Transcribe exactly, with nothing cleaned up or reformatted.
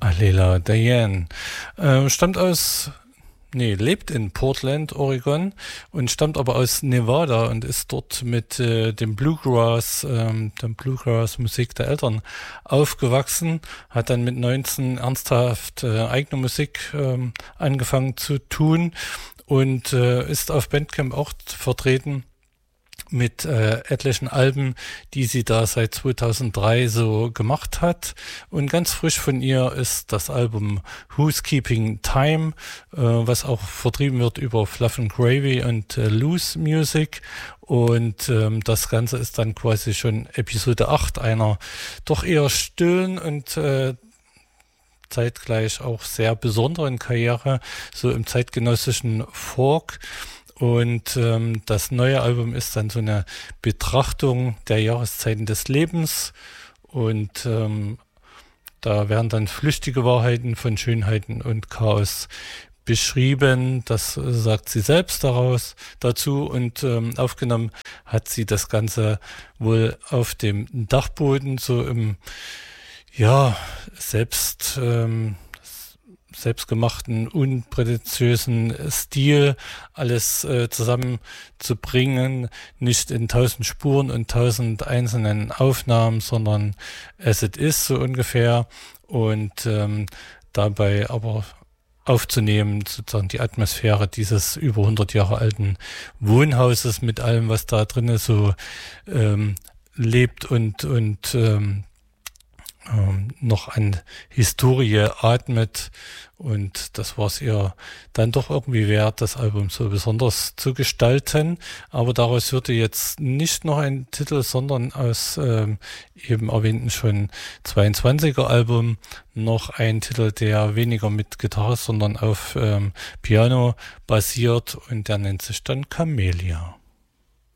Alela Diane äh, stammt aus, nee, lebt in Portland, Oregon und stammt aber aus Nevada und ist dort mit äh, dem Bluegrass, ähm, der Bluegrass-Musik der Eltern aufgewachsen, hat dann mit neunzehn ernsthaft äh, eigene Musik ähm, angefangen zu tun und äh, ist auf Bandcamp auch vertreten mit äh, etlichen Alben, die sie da seit zweitausenddrei so gemacht hat. Und ganz frisch von ihr ist das Album Who's Keeping Time, äh, was auch vertrieben wird über Fluff and Gravy und äh, Loose Music. Und ähm, das Ganze ist dann quasi schon Episode acht einer doch eher stillen und äh, zeitgleich auch sehr besonderen Karriere, so im zeitgenössischen Folk. Und ähm, das neue Album ist dann so eine Betrachtung der Jahreszeiten des Lebens und ähm, da werden dann flüchtige Wahrheiten von Schönheiten und Chaos beschrieben. Das sagt sie selbst daraus dazu und ähm, aufgenommen hat sie das Ganze wohl auf dem Dachboden, so im ja selbst ähm, selbstgemachten, unprätentiösen Stil alles äh, zusammenzubringen, nicht in tausend Spuren und tausend einzelnen Aufnahmen, sondern as it is so ungefähr und ähm, dabei aber aufzunehmen, sozusagen die Atmosphäre dieses über hundert Jahre alten Wohnhauses mit allem, was da drinnen so ähm, lebt und und ähm, ähm, noch an Historie atmet und das war es ihr dann doch irgendwie wert, das Album so besonders zu gestalten, aber daraus würde jetzt nicht noch ein Titel, sondern aus ähm, eben erwähnten schon zweiundzwanziger Album noch ein Titel, der weniger mit Gitarre, sondern auf ähm, Piano basiert und der nennt sich dann Camellia.